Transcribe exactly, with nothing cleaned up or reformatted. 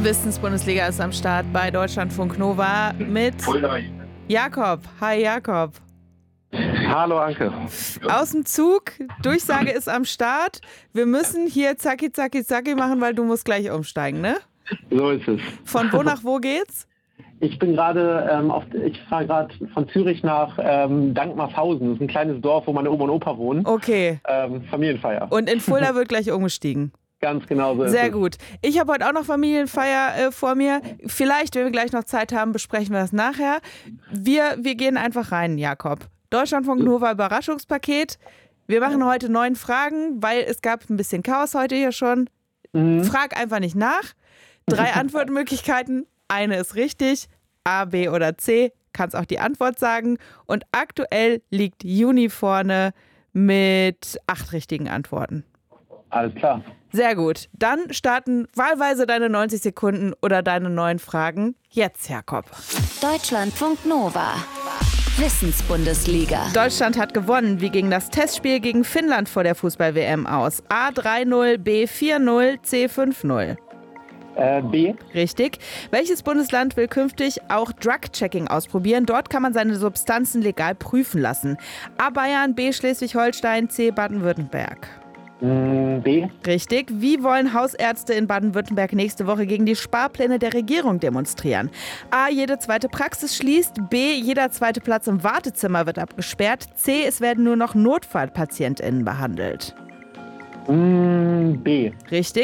Wissensbundesliga ist am Start bei Deutschlandfunk Nova mit Jakob. Hi Jakob. Hallo Anke. Aus dem Zug, Durchsage ist am Start. Wir müssen hier zacki zacki zacki machen, weil du musst gleich umsteigen, ne? So ist es. Von wo nach wo geht's? Ich bin gerade, ähm, auf, ich fahre gerade von Zürich nach ähm, Dankmarshausen. Das ist ein kleines Dorf, wo meine Oma und Opa wohnen. Okay. Ähm, Familienfeier. Und in Fulda wird gleich umgestiegen. Ganz genau so ist Sehr es. gut. Ich habe heute auch noch Familienfeier äh, vor mir. Vielleicht, wenn wir gleich noch Zeit haben, besprechen wir das nachher. Wir, wir gehen einfach rein, Jakob. Deutschlandfunk Nova Überraschungspaket. Wir machen heute neun Fragen, weil es gab ein bisschen Chaos heute hier schon. Mhm. Frag einfach nicht nach. Drei Antwortmöglichkeiten. Eine ist richtig. A, B oder C. Kannst auch die Antwort sagen. Und aktuell liegt Juni vorne mit acht richtigen Antworten. Alles klar. Sehr gut. Dann starten wahlweise deine neunzig Sekunden oder deine neun Fragen. Jetzt, Jakob. Deutschlandfunk Nova. Wissensbundesliga. Deutschland hat gewonnen. Wie ging das Testspiel gegen Finnland vor der Fußball-W M aus? A drei null, B vier null, C fünf null. Äh, B. Richtig. Welches Bundesland will künftig auch Drug-Checking ausprobieren? Dort kann man seine Substanzen legal prüfen lassen. A Bayern, B Schleswig-Holstein, C Baden-Württemberg. B. Richtig. Wie wollen Hausärzte in Baden-Württemberg nächste Woche gegen die Sparpläne der Regierung demonstrieren? A. Jede zweite Praxis schließt. B. Jeder zweite Platz im Wartezimmer wird abgesperrt. C. Es werden nur noch NotfallpatientInnen behandelt. B. Richtig.